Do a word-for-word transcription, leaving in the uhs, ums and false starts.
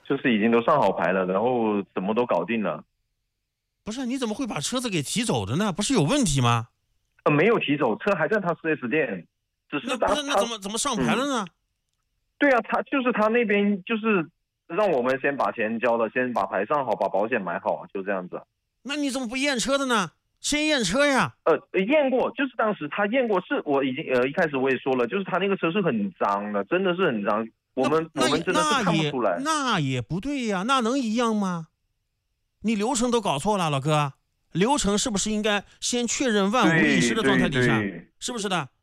就是已经都上好牌了，然后什么都搞定了。 不是，你怎么会把车子给提走的呢？不是有问题吗？ 呃，没有提走，车还在他 四 S 店，只是他那不是那他怎么怎么上牌了呢？ 嗯对啊，他就是他那边就是让我们先把钱交了，先把牌上好，把保险买好，就这样子。 那你怎么不验车的呢？先验车呀！ 呃，验过，就是当时他验过，是我已经呃一开始我也说了，就是他那个车是很脏的，真的是很脏，我们我那们真的是看不出来。 那也不对呀，那能一样吗？你流程都搞错了，老哥。流程是不是应该先确认万无一失的状态底下？是不是的？